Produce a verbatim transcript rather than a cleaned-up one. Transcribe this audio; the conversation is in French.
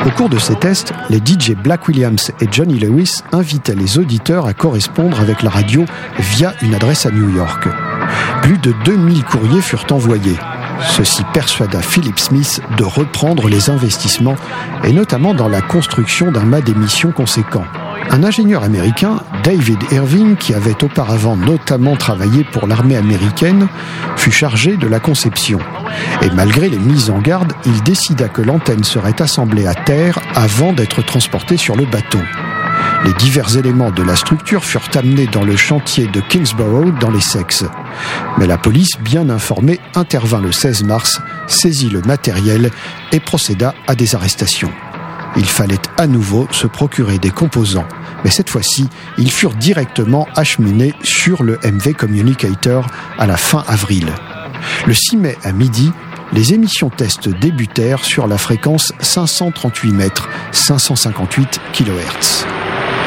Au cours de ces tests, les D J Black Williams et Johnny Lewis invitaient les auditeurs à correspondre avec la radio via une adresse à New York. Plus de deux mille courriers furent envoyés. Ceci persuada Philip Smith de reprendre les investissements et notamment dans la construction d'un mât d'émission conséquent. Un ingénieur américain, David Irving, qui avait auparavant notamment travaillé pour l'armée américaine, fut chargé de la conception. Et malgré les mises en garde, il décida que l'antenne serait assemblée à terre avant d'être transportée sur le bateau. Les divers éléments de la structure furent amenés dans le chantier de Kingsborough dans l'Essex. Mais la police, bien informée, intervint le seize mars, saisit le matériel et procéda à des arrestations. Il fallait à nouveau se procurer des composants, mais cette fois-ci, ils furent directement acheminés sur le M V Communicator à la fin avril. Le six mai à midi, les émissions test débutèrent sur la fréquence cinq cent trente-huit mètres, cinq cent cinquante-huit kilohertz.